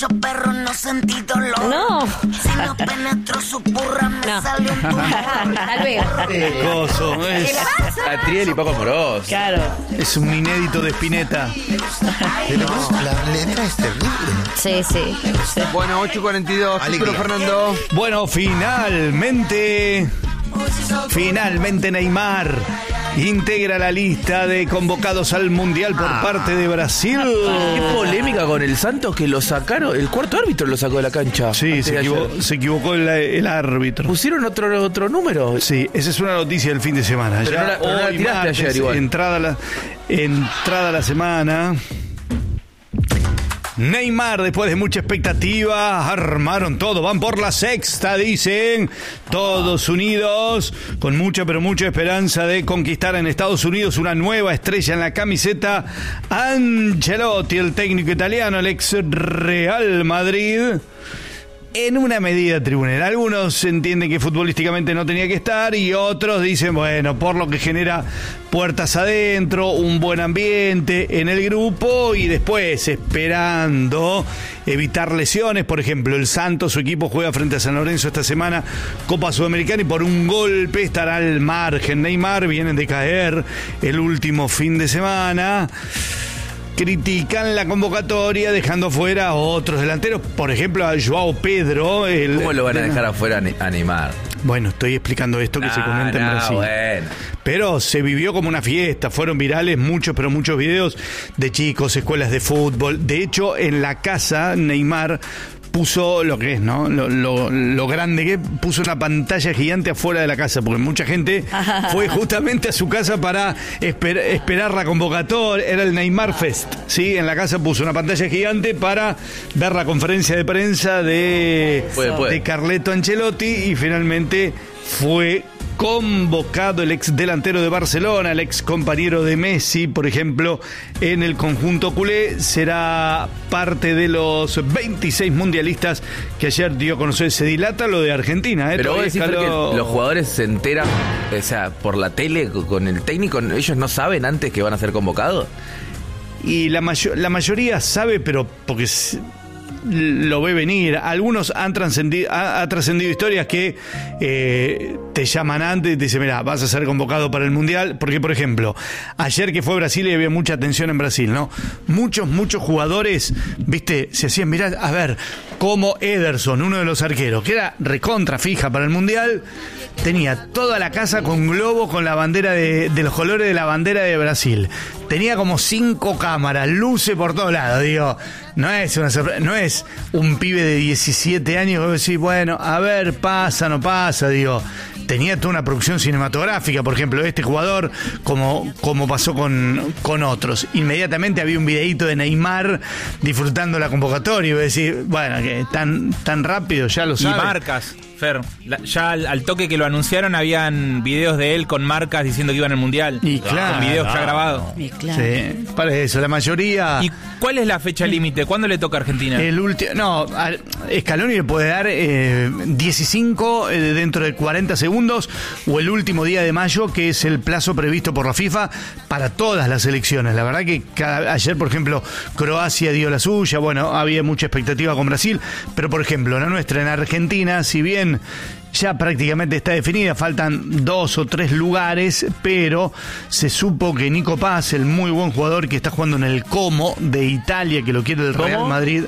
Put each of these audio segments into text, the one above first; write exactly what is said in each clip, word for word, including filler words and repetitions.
yo perro no sentí dolor. No. Si no penetro su burra me No. salió un tumor. Tal vez. Eh, Coso, ¿Qué es, le pasa? Catriel y Paco Amoroso. Claro. es un inédito de Spinetta. Pero la letra es terrible. Sí, sí. sí. Bueno, ocho y cuarenta y dos. Título, Fernando. Bueno, finalmente, finalmente Neymar integra la lista de convocados al Mundial por Ah. parte de Brasil. Qué polémica con el Santos que lo sacaron. El cuarto árbitro lo sacó de la cancha. Sí, antes se, de ayer. equivo- se equivocó el, el árbitro. Pusieron otro, otro número. Sí, esa es una noticia del fin de semana. Pero Ya no la- pero no la hoy tiraste martes, ayer igual. Entrada la, entrada la semana. Neymar, después de mucha expectativa, armaron todo, van por la sexta, dicen, todos unidos, con mucha pero mucha esperanza de conquistar en Estados Unidos una nueva estrella en la camiseta. Ancelotti, el técnico italiano, el ex Real Madrid, en una medida tribunera. Algunos entienden que futbolísticamente no tenía que estar y otros dicen, bueno, por lo que genera puertas adentro, un buen ambiente en el grupo y después esperando evitar lesiones. Por ejemplo, el Santos, su equipo, juega frente a San Lorenzo esta semana, Copa Sudamericana, y por un golpe estará al margen. Neymar, vienen de caer el último fin de semana. Critican la convocatoria dejando fuera a otros delanteros, por ejemplo a Joao Pedro. El, ¿Cómo lo van a dejar afuera a Ne- a Neymar? Bueno, estoy explicando esto que No, se comenta en no, Brasil. bueno. Pero se vivió como una fiesta, fueron virales muchos, pero muchos videos de chicos, escuelas de fútbol. De hecho, en la casa, Neymar puso lo que es, ¿no? Lo, lo, lo grande que puso una pantalla gigante afuera de la casa, porque mucha gente fue justamente a su casa para esper, esperar la convocatoria. Era el Neymar Fest, ¿sí? En la casa puso una pantalla gigante para ver la conferencia de prensa de, Puede, puede. de Carleto Ancelotti y finalmente fue convocado el ex delantero de Barcelona, el ex compañero de Messi, por ejemplo, en el conjunto culé. Será parte de los veintiséis mundialistas que ayer dio a conocer. Se dilata lo de Argentina, ¿eh? Pero vos Todavía decís, Fer, que escaló- los jugadores se enteran, o sea, por la tele con el técnico, ellos no saben antes que van a ser convocados. Y la, mayo- la mayoría sabe, pero porque s- lo ve venir. Algunos han trascendido, ha, ha trascendido historias que eh, te llaman antes y te dicen, mira, vas a ser convocado para el Mundial. Porque, por ejemplo, ayer que fue Brasil y había mucha atención en Brasil, ¿no? Muchos, muchos jugadores, viste, se hacían mirar, a ver, como Ederson, uno de los arqueros, que era recontra fija para el Mundial, tenía toda la casa con globo con la bandera de, de los colores de la bandera de Brasil. Tenía como cinco cámaras, luces por todos lados, digo, no es una sorpre- no es un pibe de diecisiete años que vos decís, bueno, a ver, pasa, no pasa, digo, tenía toda una producción cinematográfica, por ejemplo, este jugador, como, como pasó con, con otros. Inmediatamente había un videíto de Neymar disfrutando la convocatoria y vos decís, bueno, que tan, tan rápido, ya lo Y sabes. marcas, Fer. La- ya al, al toque que lo anunciaron habían videos de él con marcas diciendo que iban al Mundial. Y claro. Con videos ya grabados. Y claro. Sí, para eso, la mayoría... ¿Y cuál es la fecha límite? ¿Cuándo le toca a Argentina? El último, no, a- Scaloni le puede dar eh, dieciséis eh, dentro de cuarenta segundos o el último día de mayo, que es el plazo previsto por la FIFA para todas las elecciones. La verdad que cada- ayer, por ejemplo, Croacia dio la suya, bueno, había mucha expectativa con Brasil, pero por ejemplo, la nuestra en Argentina, si bien ya prácticamente está definida, faltan dos o tres lugares, pero se supo que Nico Paz, el muy buen jugador que está jugando en el Como de Italia, que lo quiere el Real ¿Cómo? Madrid,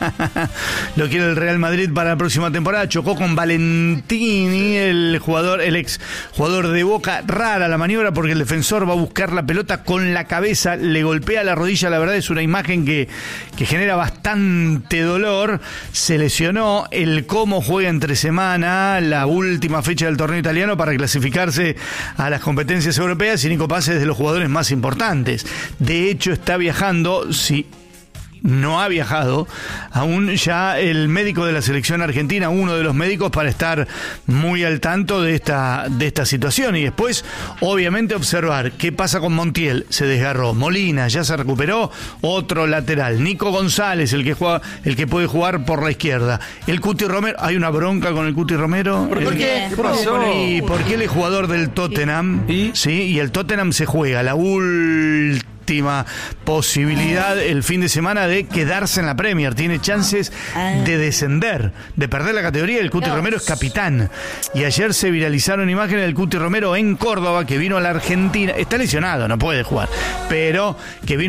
lo quiere el Real Madrid para la próxima temporada, chocó con Valentini, el jugador, el ex jugador de Boca. Rara la maniobra porque el defensor va a buscar la pelota con la cabeza, le golpea la rodilla, la verdad es una imagen que, que genera bastante dolor. Se lesionó, el Como juega entre semana, la última fecha del torneo italiano para clasificarse a las competencias europeas, y Nico Paz es de los jugadores más importantes. De hecho, está viajando, sí, no ha viajado aún ya el médico de la selección argentina, uno de los médicos, para estar muy al tanto de esta, de esta situación. Y después, obviamente, observar qué pasa con Montiel. Se desgarró. Molina ya se recuperó, otro lateral. Nico González, el que juega, el que puede jugar por la izquierda. El Cuti Romero, hay una bronca con el Cuti Romero. ¿Por El- qué? ¿Qué pasó? Y porque él es jugador del Tottenham, ¿Y? sí, y el Tottenham se juega la última última posibilidad el fin de semana de quedarse en la Premier. Tiene chances de descender, de perder la categoría. El Cuti Dios. Romero es capitán. Y ayer se viralizaron imágenes del Cuti Romero en Córdoba, que vino a la Argentina. Está lesionado, no puede jugar, pero que vino